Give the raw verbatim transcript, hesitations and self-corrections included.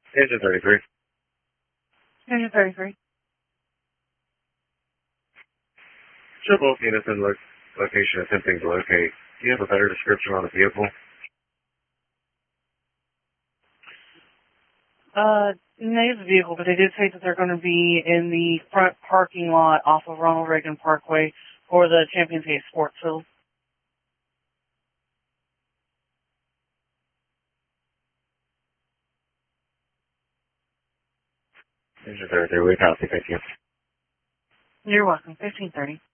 Engine thirty-three. Engine thirty-three. Show both units in lo- location attempting to locate. Do you have a better description on the vehicle? Uh, native vehicle, but they did say that they're going to be in the front parking lot off of Ronald Reagan Parkway for the Champions Gate Sports Field. Engine thirty-three, we copy, thank you. You're welcome. fifteen thirty.